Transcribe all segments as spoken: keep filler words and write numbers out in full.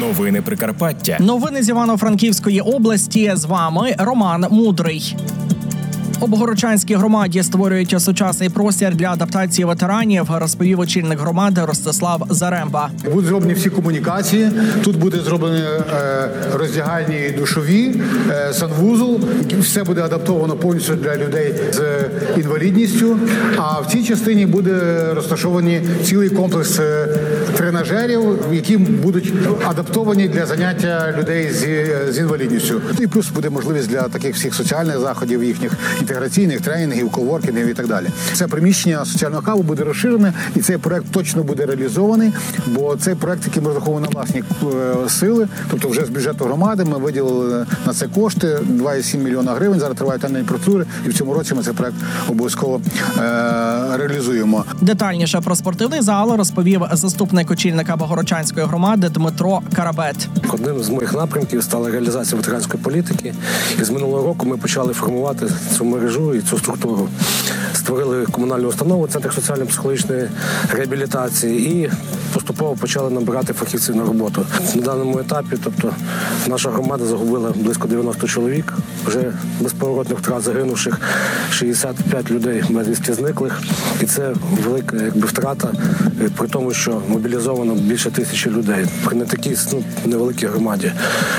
Новини Прикарпаття. Новини з Івано-Франківської області. З вами Роман Мудрий. У Богородчанській громаді створюють сучасний простір для адаптації ветеранів, розповів очільник громади Ростислав Заремба. Будуть зроблені всі комунікації, тут буде зроблені роздягальні і душові, санвузол, все буде адаптовано повністю для людей з інвалідністю, а в цій частині буде розташовані цілий комплекс тренажерів, які будуть адаптовані для заняття людей з інвалідністю. І плюс буде можливість для таких всіх соціальних заходів, їхніх інтеграційних тренінгів, коворкінгів і так далі. Це приміщення соціального хабу буде розширене, і цей проект точно буде реалізований, бо цей проект, який ми розраховуємо на власні сили, тобто вже з бюджету громади ми виділили на це кошти, два цілих сім мільйона гривень, зараз тривають тендерні процедури, і в цьому році ми цей проект обов'язково е- реалізуємо. Детальніше про спортивний зал розповів заступник очільника Богородчанської громади Дмитро Карабет. Одним з моїх напрямків стала реалізація ветеранської політики, і з минулого року ми почали формувати цю мережу і цю структуру. Створили комунальну установу, Центр соціально-психологічної реабілітації, і поступово почали набирати фахівців на роботу. На даному етапі, тобто, наша громада загубила близько дев'яносто чоловік, вже безповоротних втрат загинувших, шістдесят п'ять людей безвісти зниклих. І це велика якби втрата, при тому, що мобілізовано більше тисячі людей. При не такій ну, невеликій громаді.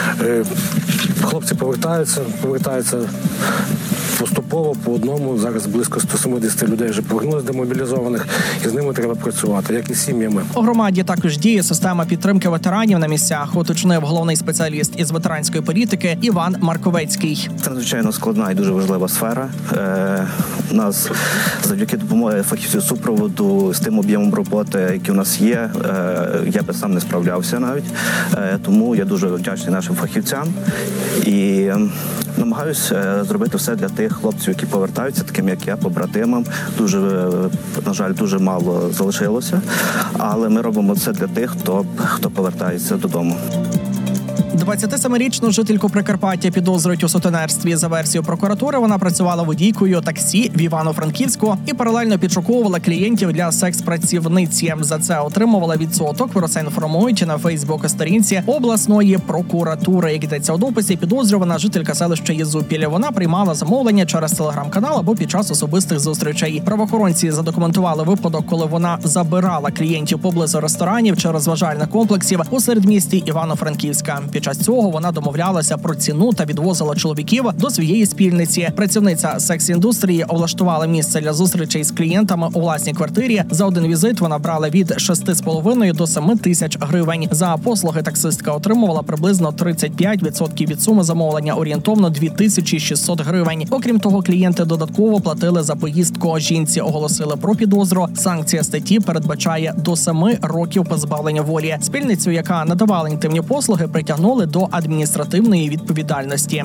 Хлопці повертаються, повертаються поступово по одному. Зараз близько сто сімдесят людей вже повернулися демобілізованих, і з ними треба працювати, як і з сім'ями. У громаді також діє система підтримки ветеранів на місцях, уточнив головний спеціаліст із ветеранської політики Іван Марковецький. Це надзвичайно складна і дуже важлива сфера. Е, у нас завдяки допомоги фахівців супроводу з тим об'ємом роботи, який у нас є, е, я би сам не справлявся навіть. Е, тому я дуже вдячний нашим фахівцям і намагаюся зробити все для тих хлопців, які повертаються, таким як я, побратимам. Дуже, на жаль, дуже мало залишилося, але ми робимо це для тих, хто, хто повертається додому. двадцятисемирічну жительку Прикарпаття підозрюють у сутенерстві. За версією прокуратури, вона працювала водійкою таксі в Івано-Франківську і паралельно підшуковувала клієнтів для секс-працівниці. За це отримувала відсоток. Про це інформують на Фейсбук-сторінці обласної прокуратури. Як йдеться у дописі, підозрювана жителька селища Єзупіль. Вона приймала замовлення через телеграм-канал або під час особистих зустрічей. Правоохоронці задокументували випадок, коли вона забирала клієнтів поблизу ресторанів чи розважальних комплексів у середмісті Івано-Франківська. Під час цього вона домовлялася про ціну та відвозила чоловіків до своєї спільниці. Працівниця секс-індустрії облаштувала місце для зустрічей з клієнтами у власній квартирі. За один візит вона брала від шести з половиною до семи тисяч гривень. За послуги таксистка отримувала приблизно тридцять п'ять відсотків від суми замовлення, орієнтовно дві тисячі шістсот гривень. Окрім того, клієнти додатково платили за поїздку. Жінці оголосили про підозру. Санкція статті передбачає до семи років позбавлення волі. Спільницю, яка надавала інтимні послуги, притягнули до адміністративної відповідальності.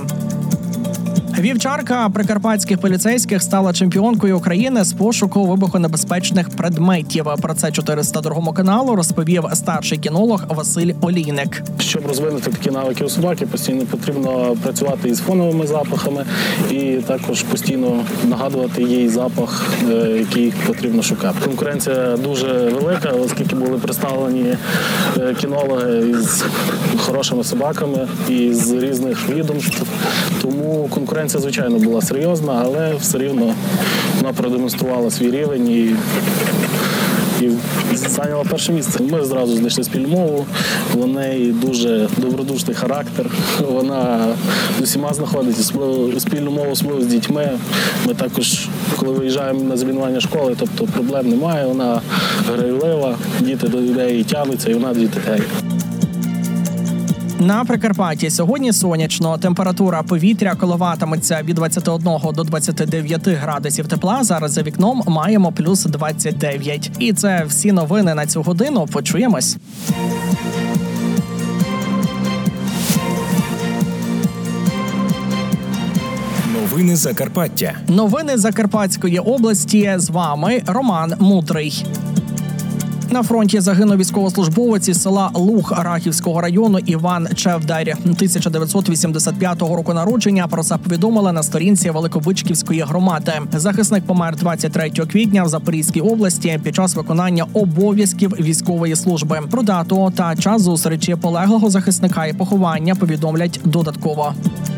Вівчарка прикарпатських поліцейських стала чемпіонкою України з пошуку вибухонебезпечних предметів. Про це чотириста другому каналу розповів старший кінолог Василь Олійник. Щоб розвинути такі навики у собаки, постійно потрібно працювати із фоновими запахами і також постійно нагадувати їй запах, який потрібно шукати. Конкуренція дуже велика, оскільки були представлені кінологи із хорошими собаками із різних відомств. Тому конкуренція Це, звичайно, була серйозна, але все рівно вона продемонструвала свій рівень і, і зайняла перше місце. Ми зразу знайшли спільну мову, у неї дуже добродушний характер, вона з усіма знаходить спільну мову, особливо з дітьми. Ми також, коли виїжджаємо на замінування школи, тобто проблем немає, вона грайлива, діти до неї тягнуться і вона до дітей. На Прикарпатті сьогодні сонячно. Температура повітря коливатиметься від двадцяти одного до двадцяти дев'яти градусів тепла. Зараз за вікном маємо плюс двадцять дев'ять. І це всі новини на цю годину. Почуємось. Новини Закарпаття. Новини Закарпатської області. З вами Роман Мудрий. На фронті загинув військовослужбовець із села Луг Рахівського району Іван Чевдар, тисяча дев'ятсот вісімдесят п'ятого року народження. Про це повідомили на сторінці Великобичківської громади. Захисник помер двадцять третього квітня в Запорізькій області під час виконання обов'язків військової служби. Про дату та час зустрічі полеглого захисника і поховання повідомлять додатково.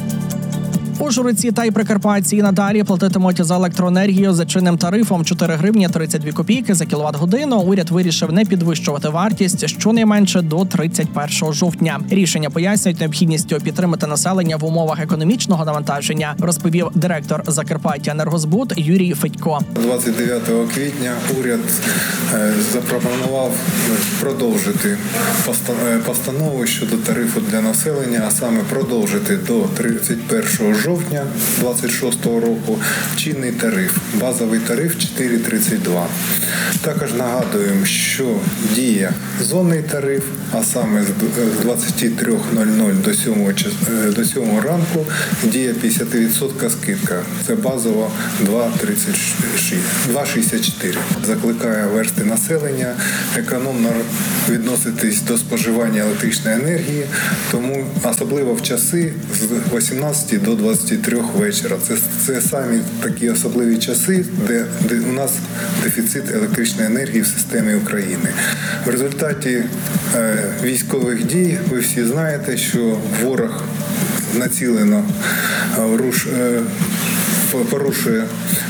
Ужгородці та й прикарпатці і надалі платитимуть за електроенергію за чинним тарифом чотири гривні тридцять дві копійки за кіловат-годину. Уряд вирішив не підвищувати вартість щонайменше до тридцять першого жовтня. Рішення пояснюють необхідністю підтримати населення в умовах економічного навантаження, розповів директор Закарпаттяенергозбуд Юрій Федько. двадцять дев'ятого квітня уряд запропонував продовжити постанову щодо тарифу для населення, а саме продовжити до тридцять першого жовтня двадцять шостого року чинний тариф, базовий тариф чотири тридцять два. Також нагадуємо, що діє зонний тариф, а саме з двадцять три нуль нуль до сьомого, до сьомого ранку діє п'ятдесят відсотків скидка. Це базово два шістдесят чотири. Закликає версти населення економно відноситись до споживання електричної енергії, тому особливо в часи з вісімнадцяти до двадцяти трьох вечора. Це, це самі такі особливі часи, де, де у нас дефіцит електричної енергії в системі України. В результаті е, військових дій ви всі знаєте, що ворог націлено е, руш, е, порушує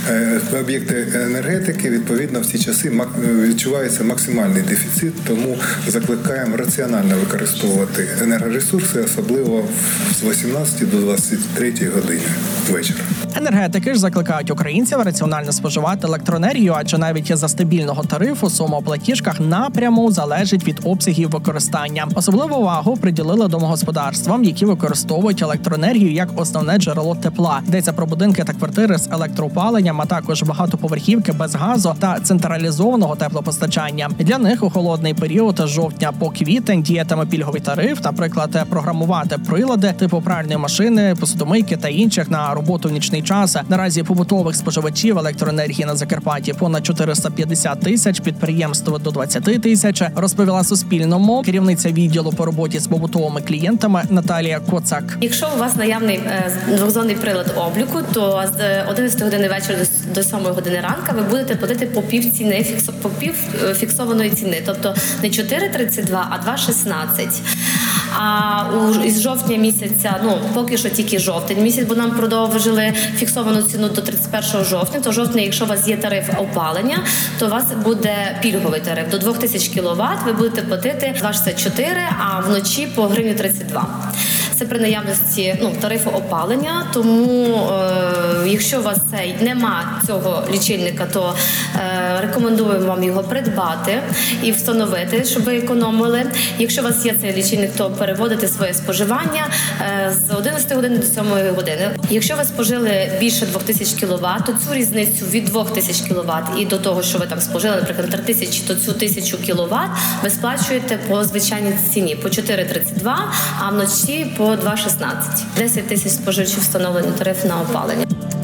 об'єкти енергетики, відповідно, в ці часи відчувається максимальний дефіцит, тому закликаємо раціонально використовувати енергоресурси, особливо з вісімнадцяти до двадцяти третьої години вечора. Енергетики ж закликають українців раціонально споживати електроенергію, адже навіть за стабільного тарифу сума у платіжках напряму залежить від обсягів використання. Особливу увагу приділили домогосподарствам, які використовують електроенергію як основне джерело тепла. Йдеться про будинки та квартири з електроопаленням, а також багатоповерхівки без газу та централізованого теплопостачання. Для них у холодний період з жовтня по квітень діятиме пільговий тариф, наприклад, програмувати прилади типу пральної машини, посудомийки та інших на роботу в нічний час. Наразі побутових споживачів електроенергії на Закарпатті понад чотириста п'ятдесят тисяч, підприємств до двадцять тисяч, розповіла Суспільному керівниця відділу по роботі з побутовими клієнтами Наталія Коцак. Якщо у вас наявний двохзонний прилад обліку, то з одинадцятої години вечора до сьомої години ранку ви будете платити по пів ціни, по пів фіксованої ціни, тобто не чотири тридцять два, а два шістнадцять. А у, із жовтня місяця, ну, поки що тільки жовтень місяць, бо нам продовжили фіксовану ціну до тридцять першого жовтня, то жовтня, якщо у вас є тариф опалення, то у вас буде пільговий тариф. До двох тисяч кіловат ви будете платити два шістдесят чотири, а вночі по гривні тридцять два. Це при наявності ну, тарифу опалення, тому е, якщо у вас цей, нема цього лічильника, то е, рекомендуємо вам його придбати і встановити, щоб ви економили. Якщо у вас є цей лічильник, то переводити своє споживання е, з одинадцятої години до сьомої години. Якщо ви спожили більше двох тисяч кіловат, то цю різницю від двох тисяч кіловат і до того, що ви там спожили, наприклад, три тисячі, то цю тисячу кіловат ви сплачуєте по звичайній ціні, по чотири тридцять два, а вночі по два шістнадцять. десять тисяч споживачів встановлено тариф на опалення.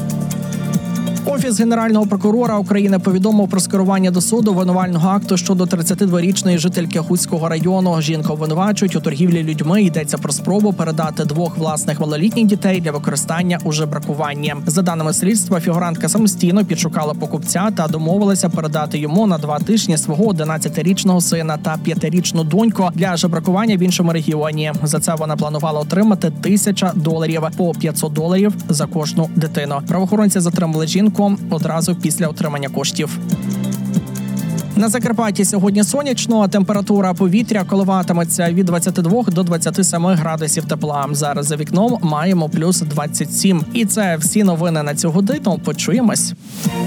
Офіс Генерального прокурора України повідомив про скерування до суду обвинувального акту щодо тридцятидворічної жительки Хуцького району. Жінку обвинувачують у торгівлі людьми. Йдеться про спробу передати двох власних малолітніх дітей для використання у жебракуванні. За даними слідства, фігурантка самостійно підшукала покупця та домовилася передати йому на два тижні свого одинадцятирічного сина та п'ятирічну доньку для жебракування в іншому регіоні. За це вона планувала отримати тисяча доларів, по п'ятсот доларів за кожну дитину. Правоохоронці затримали жінку одразу після отримання коштів. На Закарпатті сьогодні сонячно, температура повітря коливатиметься від двадцяти двох до двадцяти семи градусів тепла. Зараз за вікном маємо плюс двадцять сім. І це всі новини на цю годину. Почуємось.